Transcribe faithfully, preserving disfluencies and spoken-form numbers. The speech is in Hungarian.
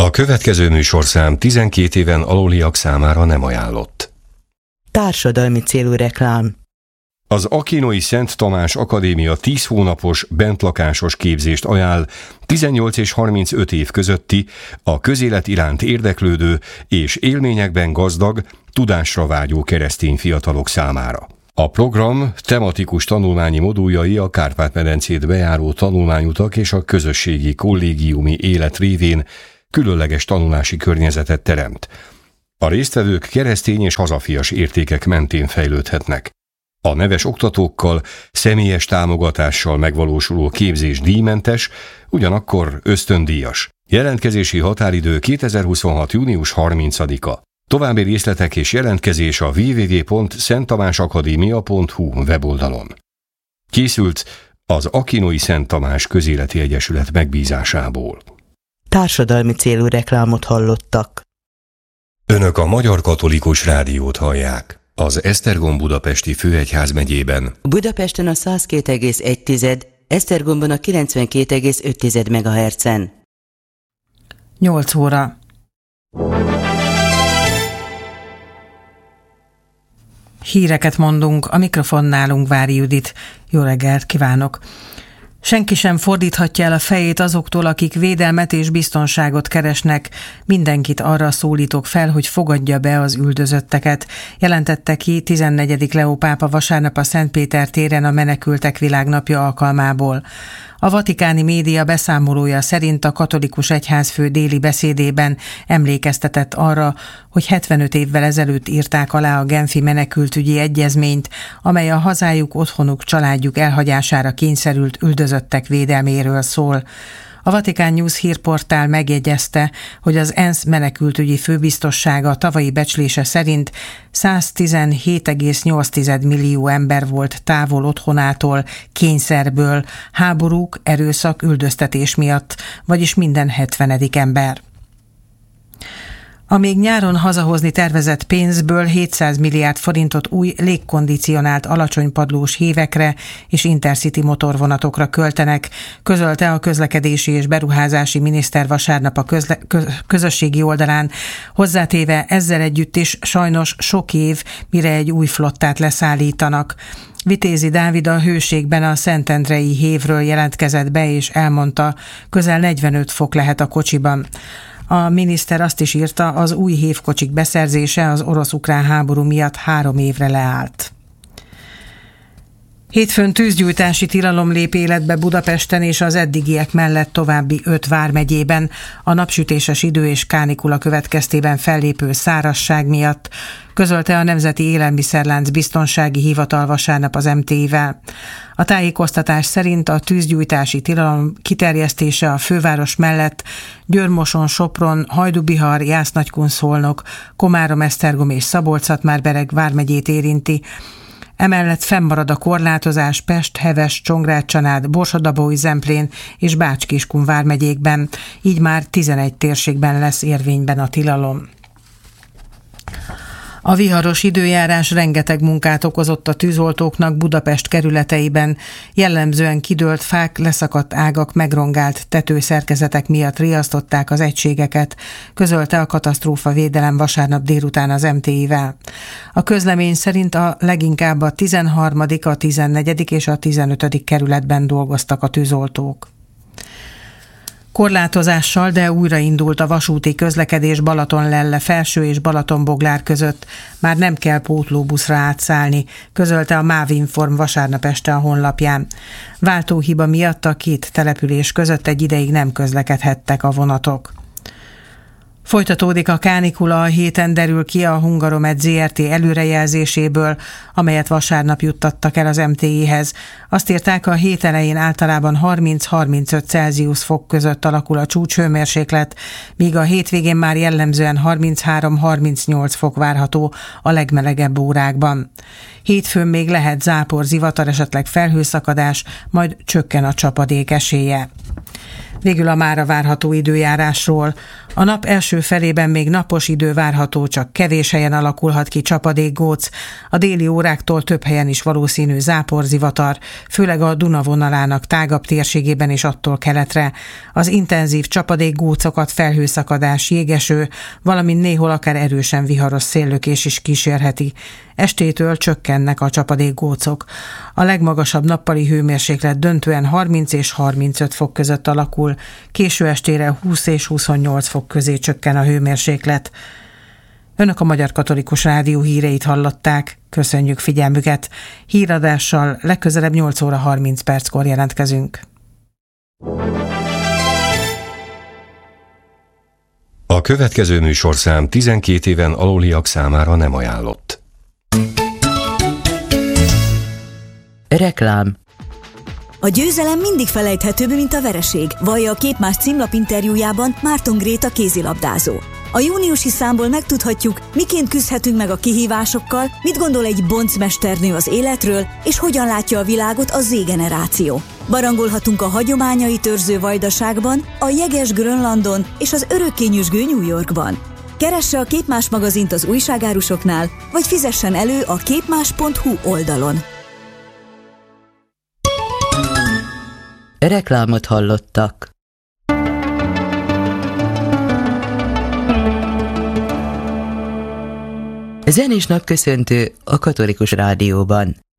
A következő műsorszám tizenkét éven aluliak számára nem ajánlott. Társadalmi célú reklám. Az Akinoi Szent Tamás Akadémia tíz hónapos bentlakásos képzést ajánl tizennyolc és harmincöt év közötti, a közélet iránt érdeklődő és élményekben gazdag, tudásra vágyó keresztény fiatalok számára. A program tematikus tanulmányi moduljai a Kárpát-medencét bejáró tanulmányutak és a közösségi kollégiumi élet révén különleges tanulási környezetet teremt. A résztvevők keresztény és hazafias értékek mentén fejlődhetnek. A neves oktatókkal, személyes támogatással megvalósuló képzés díjmentes, ugyanakkor ösztöndíjas. Jelentkezési határidő kétezer-huszonhat. június harmincadika. További részletek és jelentkezés a double-u double-u double-u pont szent tamás akadémia pont hu weboldalon. Készült az Akinoi Szent Tamás Közéleti Egyesület megbízásából. Társadalmi célú reklámot hallottak. Önök a Magyar Katolikus Rádiót hallják. Az Esztergom budapesti főegyházmegyében. Budapesten a száz két egész egy, Esztergomban a kilencvenkét egész öt megahertzen. nyolc óra. Híreket mondunk, a mikrofonnál Ungvári Judit. Jó reggelt kívánok! Senki sem fordíthatja el a fejét azoktól, akik védelmet és biztonságot keresnek. Mindenkit arra szólítok fel, hogy fogadja be az üldözötteket, jelentette ki tizennegyedik Leó pápa vasárnap a Szent Péter téren a Menekültek Világnapja alkalmából. A vatikáni média beszámolója szerint a katolikus egyházfő déli beszédében emlékeztetett arra, hogy hetvenöt évvel ezelőtt írták alá a Genfi menekültügyi egyezményt, amely a hazájuk, otthonuk, családjuk elhagyására kényszerült üldözöttek védelméről szól. A Vatikán News hírportál megjegyezte, hogy az ENSZ menekültügyi főbiztossága tavalyi becslése szerint száztizenhét egész nyolc millió ember volt távol otthonától, kényszerből, háborúk, erőszak, üldöztetés miatt, vagyis minden hetvenedik ember. A még nyáron hazahozni tervezett pénzből hétszáz milliárd forintot új légkondicionált alacsonypadlós hívekre és intercity motorvonatokra költenek, közölte a közlekedési és beruházási miniszter vasárnap a közle- közösségi oldalán, hozzátéve ezzel együtt is sajnos sok év, mire egy új flottát leszállítanak. Vitézi Dávid a Hőségben a Szentendrei hévről jelentkezett be és elmondta, közel negyvenöt fok lehet a kocsiban. A miniszter azt is írta, az új hévkocsik beszerzése az orosz-ukrán háború miatt három évre leállt. Hétfőn tűzgyújtási tilalom lép életbe Budapesten és az eddigiek mellett további öt vármegyében a napsütéses idő és kánikula következtében fellépő szárazság miatt, közölte a Nemzeti Élelmiszerlánc Biztonsági Hivatal vasárnap az em té i-vel. A tájékoztatás szerint a tűzgyújtási tilalom kiterjesztése a főváros mellett Győr-Moson, Sopron, Hajdú-Bihar, Jász-Nagykun-Szolnok, Komárom-Esztergom és Szabolcs-Szatmár-Bereg vármegyét érinti. Emellett fennmarad a korlátozás Pest, Heves, Csongrád-Csanád, Borsod-Abaúj-Zemplén és Bács-Kiskun vármegyékben, így már tizenegy térségben lesz érvényben a tilalom. A viharos időjárás rengeteg munkát okozott a tűzoltóknak Budapest kerületeiben, jellemzően kidőlt fák, leszakadt ágak, megrongált tetőszerkezetek miatt riasztották az egységeket, közölte a katasztrófavédelem vasárnap délután az em té i-vel. A közlemény szerint a leginkább a tizenharmadik, a tizennegyedik és a tizenötödik kerületben dolgoztak a tűzoltók. Korlátozással, de újraindult a vasúti közlekedés Balatonlelle Felső és Balatonboglár között. Már nem kell pótlóbuszra átszállni, közölte a Mávinform vasárnap este a honlapján. Váltóhiba miatt a két település között egy ideig nem közlekedhettek a vonatok. Folytatódik a kánikula, a héten derül ki a Hungaromed zé er té előrejelzéséből, amelyet vasárnap juttattak el az em té i-hez. Azt írták, a hét elején általában harminc-harmincöt Celsius fok között alakul a csúcshőmérséklet, míg a hétvégén már jellemzően harminchárom-harmincnyolc fok várható a legmelegebb órákban. Hétfőn még lehet zápor, zivatar, esetleg felhőszakadás, majd csökken a csapadék esélye. Végül a mára várható időjárásról. A nap első felében még napos idő várható, csak kevés helyen alakulhat ki csapadékgóc. A déli óráktól több helyen is valószínű záporzivatar, főleg a Duna vonalának tágabb térségében és attól keletre. Az intenzív csapadékgócokat felhőszakadás, jégeső, valamint néhol akár erősen viharos széllökés is kísérheti. Estétől csökkennek a csapadékgócok. A legmagasabb nappali hőmérséklet döntően harminc és harmincöt fok között alakul, késő estére húsz és huszonnyolc fok közé csökken a hőmérséklet. Önök a Magyar Katolikus Rádió híreit hallották. Köszönjük figyelmüket. Híradással legközelebb nyolc óra harminc perckor jelentkezünk. A következő műsorszám tizenkét éven aluliak számára nem ajánlott. Reklám. A győzelem mindig felejthetőbb, mint a vereség, vallja a Képmás címlap interjújában Márton Gréta kézilabdázó. A júniusi számból megtudhatjuk, miként küzdhetünk meg a kihívásokkal, mit gondol egy boncmesternő az életről, és hogyan látja a világot a Z-generáció. Barangolhatunk a hagyományai törző Vajdaságban, a jeges Grönlandon és az örökké nyüzsgő New Yorkban. Keresse a Képmás magazint az újságárusoknál, vagy fizessen elő a képmás pont hu oldalon. Reklámot hallottak. Zenés napköszöntő a Katolikus Rádióban.